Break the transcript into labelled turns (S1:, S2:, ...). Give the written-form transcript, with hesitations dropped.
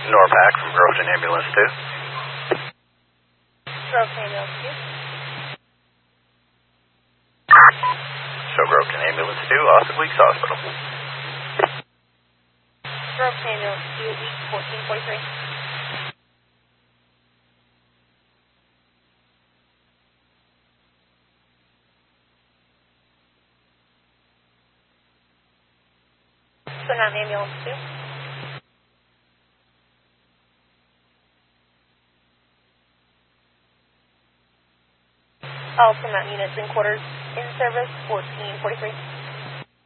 S1: Norpac from Groveton Ambulance 2.
S2: Groveton Ambulance 2.
S1: Show Groveton Ambulance 2, Austin Weeks Hospital.
S2: Groveton Ambulance 2, Week 1443. So not Ambulance 2. All Mountain units in quarters in service 1443.